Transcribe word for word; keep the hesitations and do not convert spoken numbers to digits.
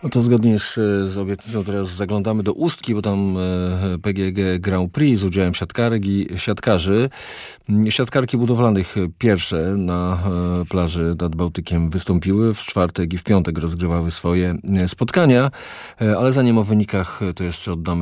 No to zgodnie z, z obietnicą teraz zaglądamy do Ustki, bo tam P G G Grand Prix z udziałem siatkarki, siatkarzy. Siatkarki budowlanych pierwsze na plaży nad Bałtykiem wystąpiły. W czwartek i w piątek rozgrywały swoje spotkania, ale zanim o wynikach to jeszcze oddamy